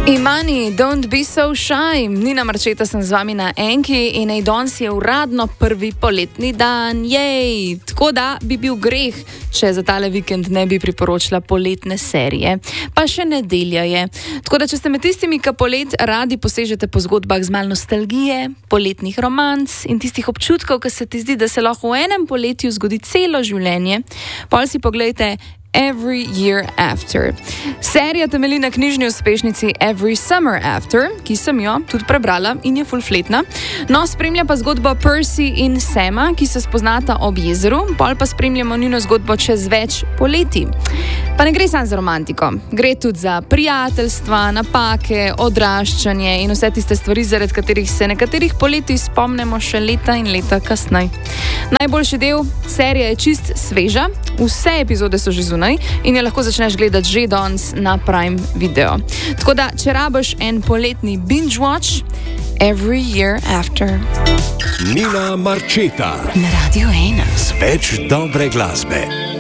Imani, don't be so shy. Nina Marčeta sem z vami na Enki in danes je uradno prvi poletni dan. Jej! Tako da bi bil greh, če za tale vikend ne bi priporočila poletne serije. Pa še nedelja je. Tako da, če ste med tistimi, ki polet radi posežete po zgodbah z malo nostalgije, poletnih romanc in tistih občutkov, ki se ti zdi, da se lahko v enem poletju zgodi celo življenje, pol si poglejte Every Year After. Serija temelji na knjižni uspešnici Every Summer After, ki sem jo tudi prebrala in je fulfletna. No, spremlja pa zgodbo Percy in Sama, ki se spoznata ob jezeru, pol pa spremljamo njeno zgodbo čez več poletij. Pa ne gre samo za romantiko, gre tudi za prijateljstva, napake, odraščanje in vse tiste stvari, zaradi katerih se nekaterih poletij spomnimo še leta in leta kasneje. Najboljši del, serija je čist sveža, vse epizode so že zunaj in jo lahko začneš gledati že danes na Prime Video. Tako da, če rabiš en poletni binge watch, Every Year After. Nina Marčeta na Radio 1 z več dobre glasbe.